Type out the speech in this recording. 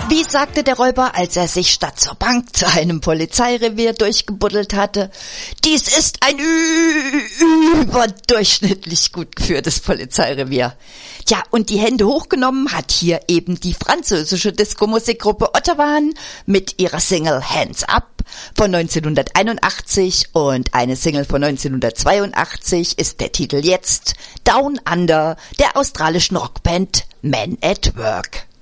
Wie sagte der Räuber, als er sich statt zur Bank zu einem Polizeirevier durchgebuddelt hatte? Dies ist ein überdurchschnittlich gut geführtes Polizeirevier. Tja, und die Hände hochgenommen hat hier eben die französische Disco-Musikgruppe Ottawan mit ihrer Single Hands Up von 1981 und eine Single von 1982 ist der Titel jetzt Down Under der australischen Rockband Men at Work.